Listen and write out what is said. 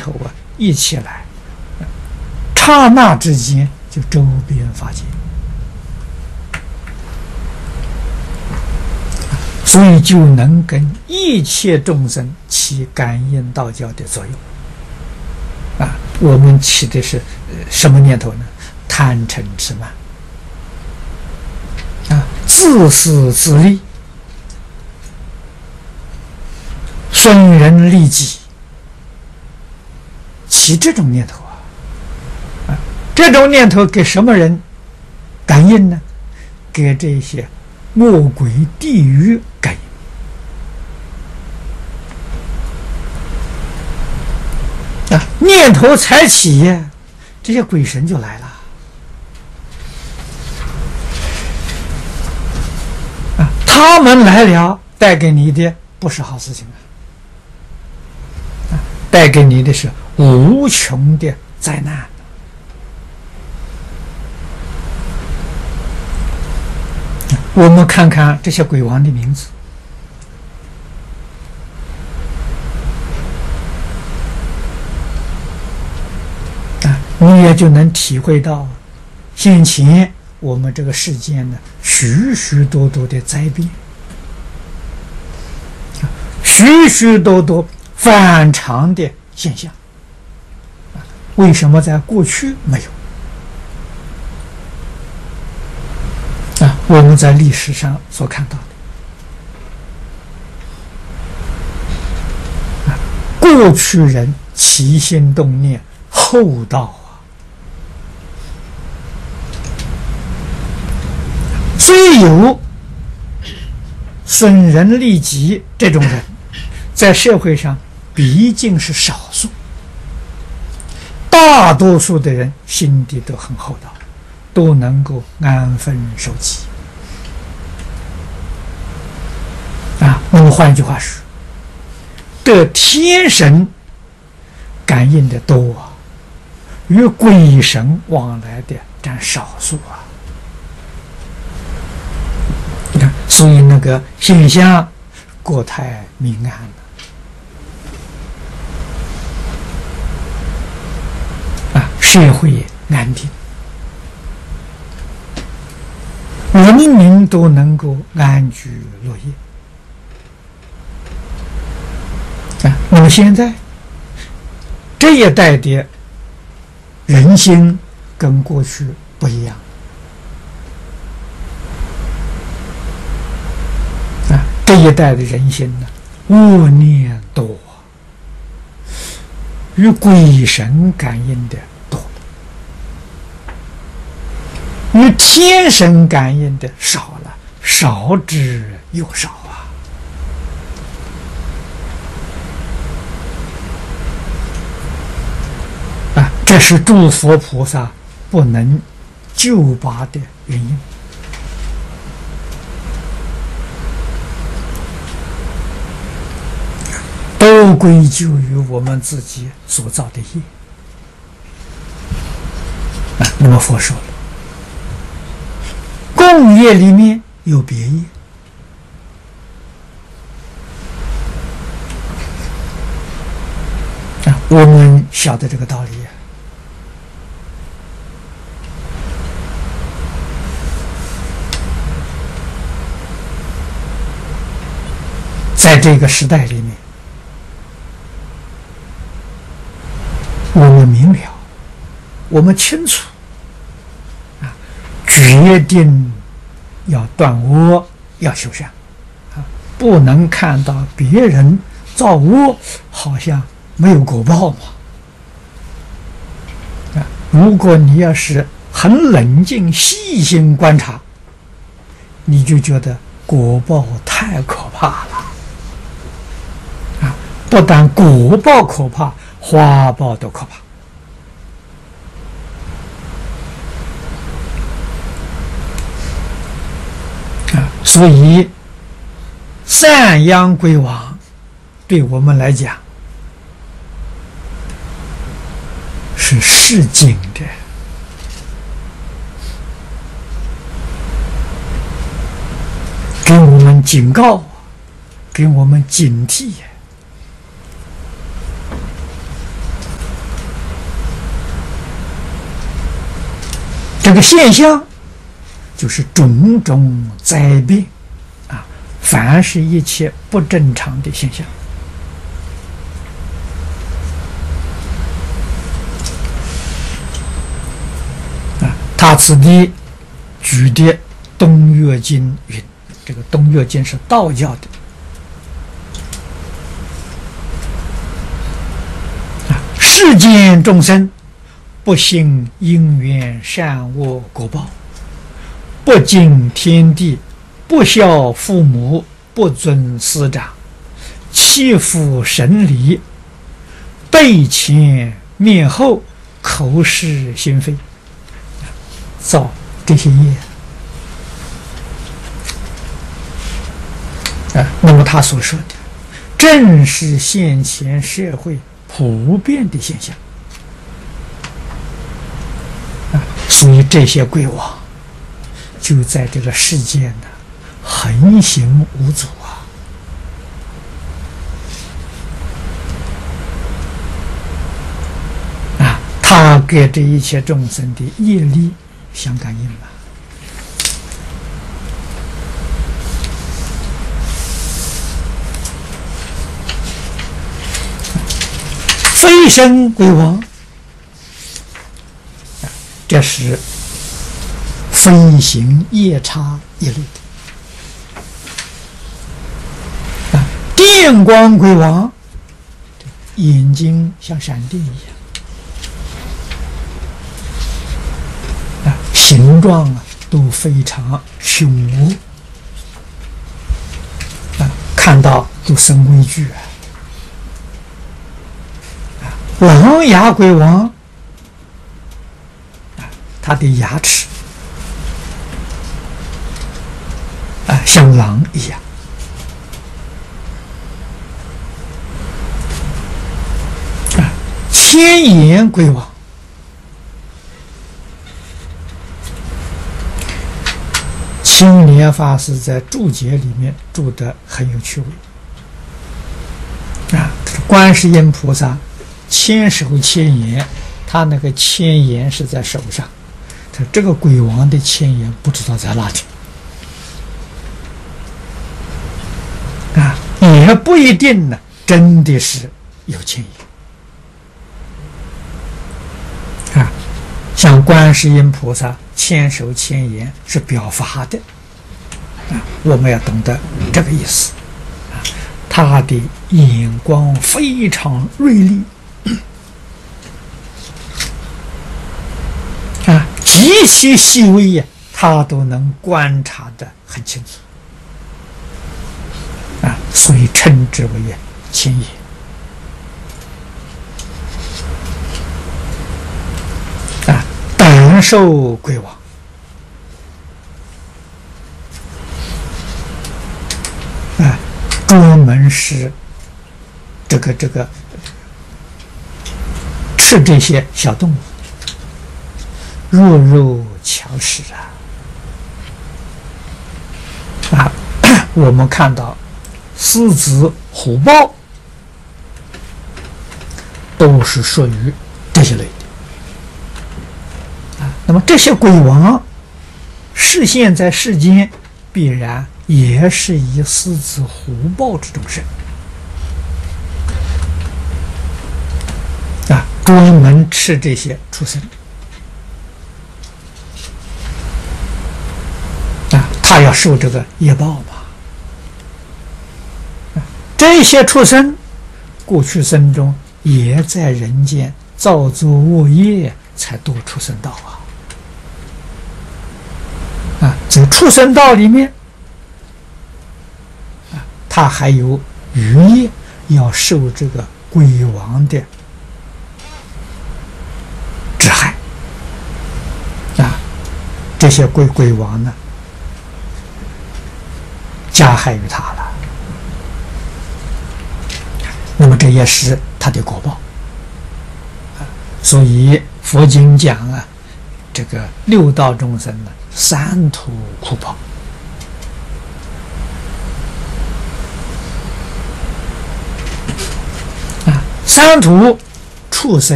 头啊一起来，刹那之间就周边法界，所以就能跟一切众生起感应道交的作用。我们起的是什么念头呢？贪嗔痴慢，自私自利，损人利己，起这种念头这种念头给什么人感应呢？给这些恶鬼地狱感应。念头才起，这些鬼神就来了。他们来了，带给你的不是好事情带给你的是无穷的灾难。我们看看这些鬼王的名字，你也就能体会到先前我们这个世间呢，许许多多的灾变，许许多多反常的现象。为什么在过去没有？我们在历史上所看到的，过去人起心动念厚道虽有损人利己这种人，在社会上毕竟是少数，大多数的人心地都很厚道，都能够安分守己。那么换句话说，得天神感应的多与鬼神往来的占少数所以那个现象国泰民安社会安定，人民都能够安居乐业。那么现在这一代的人心跟过去不一样这一代的人心呢，恶念多，与鬼神感应的多，与天神感应的少了，少之又少这是诸佛菩萨不能救拔的原因。都归咎于我们自己所造的业。那么佛说了，共业里面有别业，我们晓得这个道理在这个时代里面，我们明了，我们清楚决定要断恶，要修善不能看到别人造恶好像没有果报嘛如果你要是很冷静细心观察，你就觉得果报太可怕了不但果报可怕，花报都可怕所以赡养归往对我们来讲是示警的，给我们警告，给我们警惕这个现象就是种种灾变啊，凡是一切不正常的现象啊。他此地举的《东岳经》云，这个《东岳经》是道教的啊。世间众生不信因缘善恶果报，不敬天地，不孝父母，不尊师长，欺负神理，背前面后，口是心非，造这些业啊。那么他所说的，正是现前社会普遍的现象啊。所以这些鬼王就在这个世间呢，横行无阻啊！他给这一切众生的业力相感应了。飞升鬼王，这是飞行夜叉一类的啊。电光鬼王，眼睛像闪电一样啊，形状啊都非常凶恶啊，看到都生畏惧啊。狼牙鬼王啊，他的牙齿啊像狼一样啊。千眼鬼王，青莲法师在注解里面注得很有趣味啊。观世音菩萨千手千眼，他那个千眼是在手上，他这个鬼王的千眼不知道在哪里啊，也不一定呢，真的是有千眼啊。像观世音菩萨千手千眼是表法的啊，我们要懂得这个意思啊，他的眼光非常锐利啊，极其细微呀，他都能观察得很清楚啊，所以称之为千眼啊。胆兽鬼王啊，专门是这个吃这些小动物，弱肉强食啊！我们看到狮子、虎豹都是属于这些类的啊。那么这些鬼王示现在世间，必然也是以狮子、虎豹之众生啊，专门吃这些畜生。他要受这个业报嘛？这些畜生过去生中也在人间造作恶业，才堕畜生道啊！在畜生道里面啊，他还有余业要受这个鬼王的之害啊！这些鬼王呢，加害于他了，那么这也是他的果报所以佛经讲啊，这个六道众生呢，三途苦报啊，三途畜生